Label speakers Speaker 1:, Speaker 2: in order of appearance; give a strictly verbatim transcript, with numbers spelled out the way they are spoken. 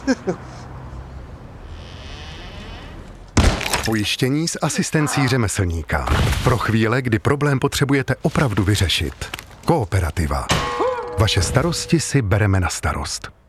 Speaker 1: Pojištění s asistencí řemeslníka. Pro chvíle, kdy problém potřebujete opravdu vyřešit. Kooperativa. Vaše starosti si bereme na starost.